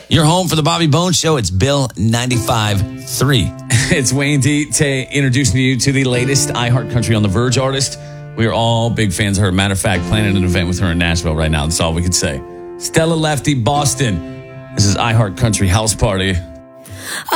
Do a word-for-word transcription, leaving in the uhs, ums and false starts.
Your home for the Bobby Bones Show. It's Bill ninety-five point three. It's Wayne D. Tay introducing you to the latest iHeart Country on the Verge artist. We are all big fans of her. Matter of fact, planning an event with her in Nashville right now. That's all we can say. Stella Lefty, Boston. This is iHeart Country House Party.